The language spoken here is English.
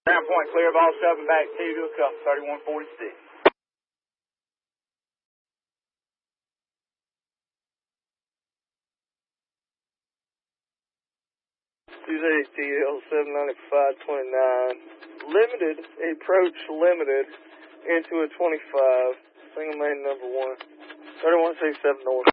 Ground point clear of all 7 back 2 to a cup, 3146. Tuesday TL 79529. Limited, approach limited into a 25. Single main number 1. 3167 north.